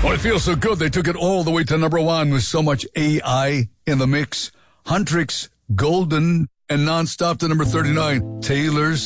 Oh, it feels so good. They took it all the way to number one with so much AI in the mix. Huntrix, Golden, and nonstop to number 39, Taylor